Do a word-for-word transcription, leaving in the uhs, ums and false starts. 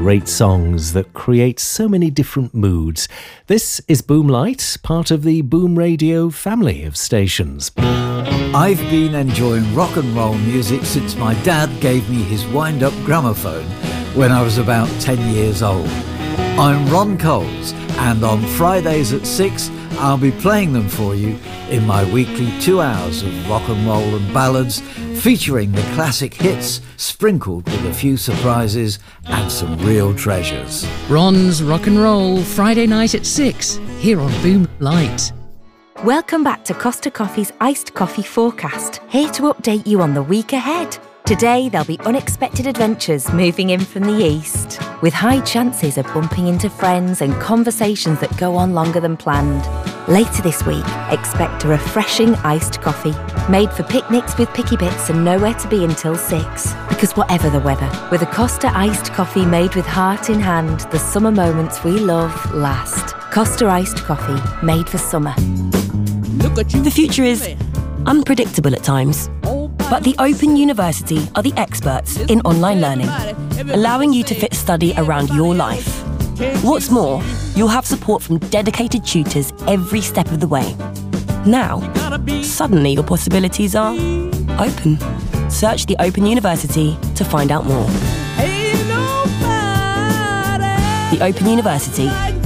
great songs that create so many different moods. This is Boom Light, part of the Boom Radio family of stations. I've been enjoying rock and roll music since my dad gave me his wind-up gramophone when I was about ten years old. I'm Ron Coles, and on Fridays at six, I'll be playing them for you in my weekly two hours of rock and roll and ballads, featuring the classic hits sprinkled with a few surprises and some real treasures. Ron's Rock and Roll, Friday night at six, here on Boom Light. Welcome back to Costa Coffee's Iced Coffee Forecast, here to update you on the week ahead. Today there'll be unexpected adventures moving in from the east, with high chances of bumping into friends and conversations that go on longer than planned. Later this week, expect a refreshing iced coffee, made for picnics with picky bits and nowhere to be until six. Because whatever the weather, with a Costa iced coffee made with heart in hand, the summer moments we love last. Costa iced coffee, made for summer. The future is unpredictable at times, but the Open University are the experts in online learning, allowing you to fit study around your life. What's more, you'll have support from dedicated tutors every step of the way. Now, suddenly your possibilities are open. Search the Open University to find out more. The Open University,